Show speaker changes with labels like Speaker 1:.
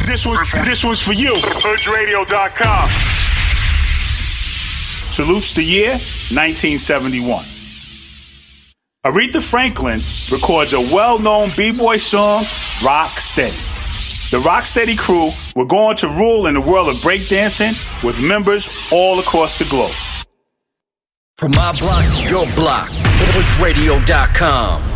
Speaker 1: This one's for you.
Speaker 2: HoodRadio.com.
Speaker 1: Salutes the year 1971. Aretha Franklin records a well-known b-boy song, Rock Steady. The Rocksteady crew were going to rule in the world of breakdancing with members all across the globe.
Speaker 3: From my block to your block, HoodRadio.com.